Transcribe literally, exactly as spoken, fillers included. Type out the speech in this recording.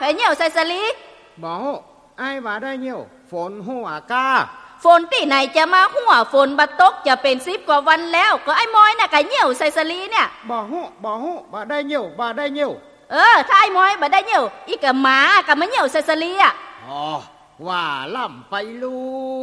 เหี่ยวใส่สลีบ่ฮู้ไอ้ว่าได้เหี่ยวฝนหัวกาฝนที่ไหนจะมาหัวฝนบัดตกจะเป็นสิบกว่าวันแล้วก็ไอ้ม้อยน่ะก็เหี่ยวใส่สลีเนี่ยบ่ฮู้บ่ฮู้บ่ได้เหี่ยวบ่ได้เหี่ยวเออถ้าไอ้ม้อยบ่ได้เหี่ยวอีกก็หมาก็มาเหี่ยวใส่สลีอ่ะอ๋อว่าล่ำไปลู